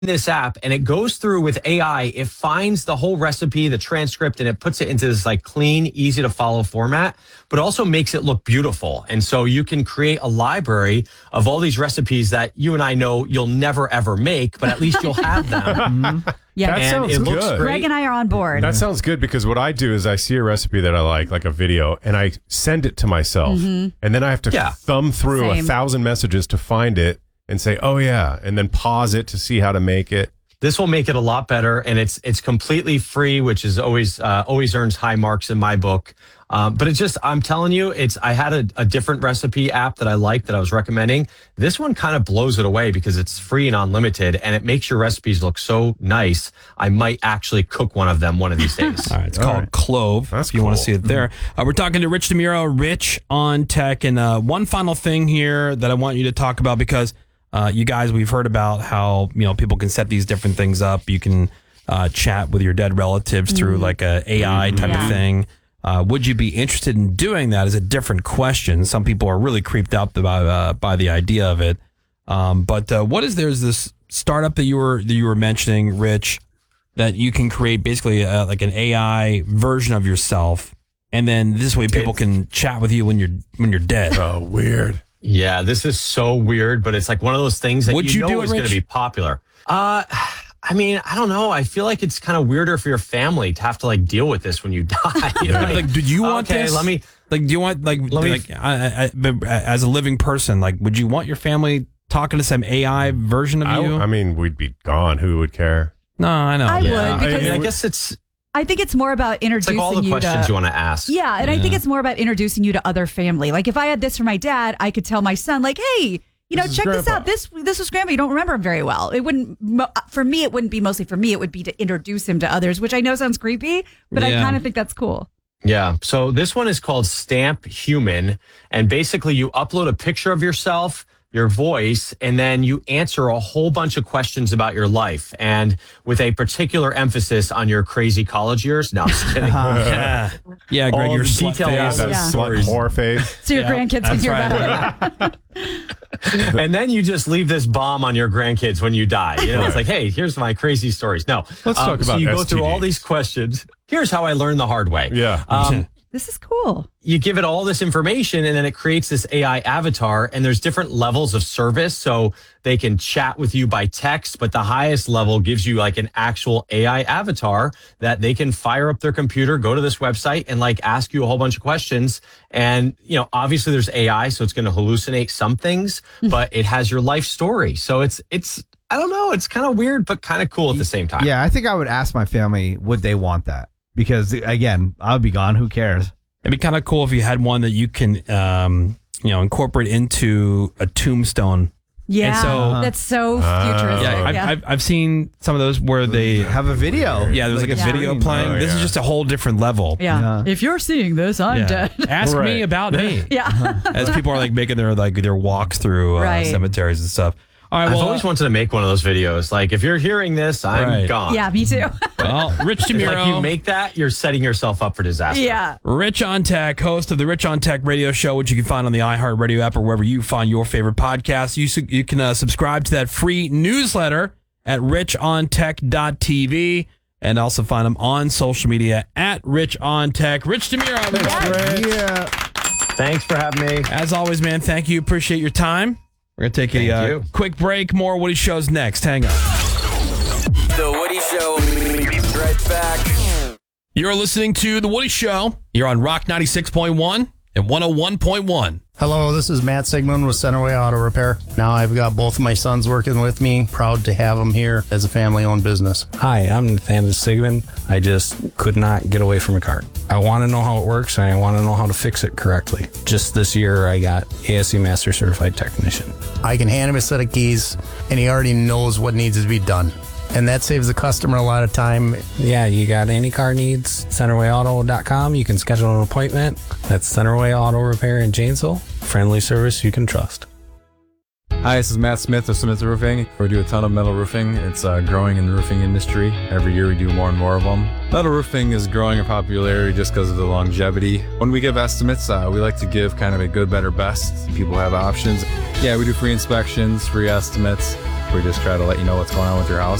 this app and it goes through with AI. It finds the whole recipe, the transcript, and it puts it into this like clean, easy to follow format, but also makes it look beautiful. And so you can create a library of all these recipes that you and I know you'll never ever make, but at least you'll have them. Yeah, that sounds good. Greg and I are on board. That sounds good because what I do is I see a recipe that I like a video, and I send it to myself, and then I have to thumb through 1,000 messages to find it and say, oh yeah, and then pause it to see how to make it. This will make it a lot better, and it's completely free, which is always earns high marks in my book. But it's just, I'm telling you, I had a different recipe app that I liked that I was recommending. This one kind of blows it away because it's free and unlimited, and it makes your recipes look so nice. I might actually cook one of them one of these days. All right, it's called Clove. That's if you want to see it there. We're talking to Rich DeMuro, Rich on Tech, and one final thing here that I want you to talk about because you guys, we've heard about how people can set these different things up. You can chat with your dead relatives through like a AI type of thing. Would you be interested in doing that is a different question. Some people are really creeped out by the idea of it. But there's this startup that you were mentioning, Rich, that you can create basically like an AI version of yourself, and then this way people can chat with you when you're dead. Oh, weird. Yeah, this is so weird, but it's like one of those things that is going to be popular. I mean, I don't know. I feel like it's kind of weirder for your family to have to like deal with this when you die. Like, do you want this? Do you want as a living person, like, would you want your family talking to some AI version of you? I mean, we'd be gone. Who would care? No, I know. I would, because I guess I think it's more about introducing it's like all the questions you want to ask. Yeah, and I think it's more about introducing you to other family. Like if I had this for my dad, I could tell my son, like, hey, check this out. This was Grandpa. You don't remember him very well. It wouldn't, for me, it wouldn't be mostly for me. It would be to introduce him to others, which I know sounds creepy, but I kind of think that's cool. Yeah. So this one is called Stamp Human. And basically you upload a picture of yourself, your voice, and then you answer a whole bunch of questions about your life, and with a particular emphasis on your crazy college years. No, I'm just kidding. Yeah, Greg, your slut that slut whore face. So your grandkids can hear about it. And then you just leave this bomb on your grandkids when you die. It's like, hey, here's my crazy stories. No, let's talk about so you STDs. go through all these questions. Here's how I learned the hard way. Yeah. This is cool. You give it all this information, and then it creates this AI avatar, and there's different levels of service. So they can chat with you by text, but the highest level gives you like an actual AI avatar that they can fire up their computer, go to this website, and like ask you a whole bunch of questions. And, obviously there's AI, so it's going to hallucinate some things, but it has your life story. So it's I don't know, it's kind of weird, but kind of cool at the same time. Yeah, I think I would ask my family, would they want that? Because, again, I'll be gone. Who cares? It'd be kind of cool if you had one that you can, incorporate into a tombstone. Yeah, and so, that's so futuristic. Yeah, I've seen some of those where they have a video. Yeah, there's like a video playing. This is just a whole different level. Yeah. If you're seeing this, I'm dead. Ask me about me. Yeah. As people are like making their walks through cemeteries and stuff. All right, I've always wanted to make one of those videos. Like, if you're hearing this, I'm gone. Yeah, me too. Well, Rich DeMuro. Like you make that, you're setting yourself up for disaster. Yeah. Rich on Tech, host of the Rich on Tech radio show, which you can find on the iHeartRadio app or wherever you find your favorite podcasts. You can subscribe to that free newsletter at richontech.tv and also find them on social media at Rich on Tech. Rich DeMuro. Yeah. Thanks for having me. As always, man, thank you. Appreciate your time. We're going to take a quick break. More Woody Shows next. Hang on. The Woody Show. We'll be right back. You're listening to The Woody Show. You're on Rock 96.1 and 101.1. Hello, this is Matt Sigmund with Centerway Auto Repair. Now I've got both of my sons working with me. Proud to have them here as a family-owned business. Hi, I'm Nathaniel Sigmund. I just could not get away from a car. I want to know how it works, and I want to know how to fix it correctly. Just this year, I got ASE Master Certified Technician. I can hand him a set of keys, and he already knows what needs to be done. And that saves the customer a lot of time. Yeah, you got any car needs, CenterwayAuto.com. You can schedule an appointment. That's Centerway Auto Repair in Janesville. Friendly service you can trust. Hi, this is Matt Smith of Smith Roofing. We do a ton of metal roofing. It's growing in the roofing industry. Every year we do more and more of them. Metal roofing is growing in popularity just because of the longevity. When we give estimates, we like to give kind of a good, better, best. People have options. Yeah, we do free inspections, free estimates. We just try to let you know what's going on with your house.